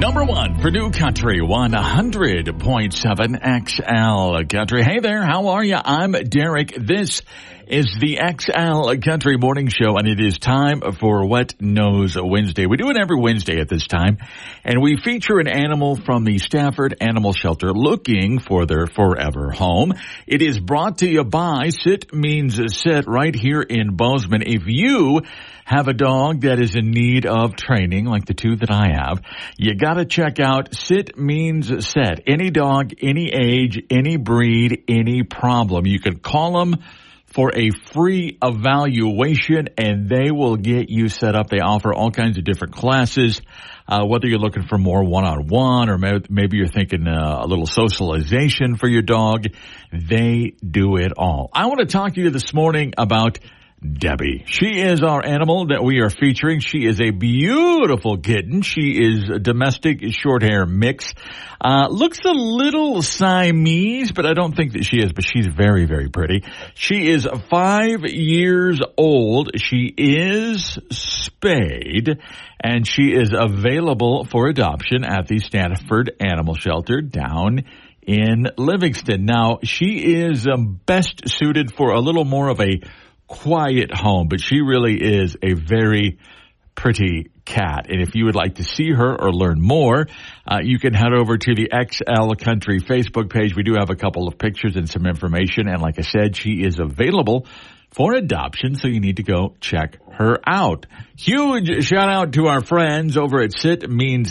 Number one for New Country 100.7 XL Country. Hey there, how are you? I'm Derek. This is the XL Country Morning Show, and it is time for Wet Nose Wednesday. We do it every Wednesday at this time, and we feature an animal from the Stafford Animal Shelter looking for their forever home. It is brought to you by Sit Means Sit right here in Bozeman. If you have a dog that is in need of training, like the two that I have, you gotta check out Sit Means Sit. Any dog, any age, any breed, any problem. You can call them for a free evaluation, and they will get you set up. They offer all kinds of different classes, whether you're looking for more one-on-one or maybe you're thinking a little socialization for your dog. They do it all. I want to talk to you this morning about Debbie. She is our animal that we are featuring. She is a beautiful kitten. She is a domestic short hair mix. Looks a little Siamese, but I don't think that she is, but she's very, very pretty. She is 5 years old. She is spayed, and she is available for adoption at the Stafford Animal Shelter down in Livingston. Now, she is best suited for a little more of a quiet home, but she really is a very pretty cat. And if you would like to see her or learn more, you can head over to the XL Country Facebook page. We do have a couple of pictures and some information. And like I said, she is available for adoption, so you need to go check her out. Huge shout out to our friends over at Sit Means